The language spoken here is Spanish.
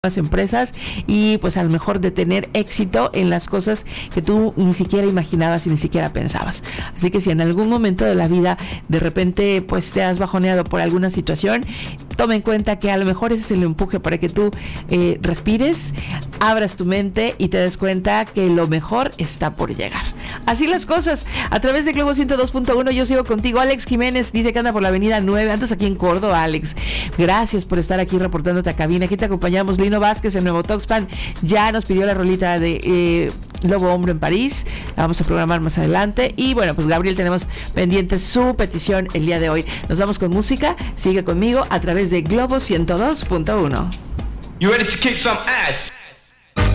las empresas y pues a lo mejor de tener éxito en las cosas que tú ni siquiera imaginabas y ni siquiera pensabas. Así que si en algún momento de la vida de repente pues te has bajoneado por alguna situación, toma en cuenta que a lo mejor ese es el empuje para que tú respires, abras tu mente y te des cuenta que lo mejor está por llegar. Así las cosas. A través de Globo 102.1 yo sigo contigo. Alex Jiménez dice que anda por la avenida 9, antes aquí en Córdoba. Alex, gracias por estar aquí reportándote a cabina. Aquí te acompañamos. Lino Vázquez en Nuevo Tuxpan ya nos pidió la rolita de Lobo Hombre en París. La vamos a programar más adelante. Y bueno, pues Gabriel, tenemos pendiente su petición el día de hoy. Nos vamos con música. Sigue conmigo a través de Globo 102.1. You ready to kick some ass?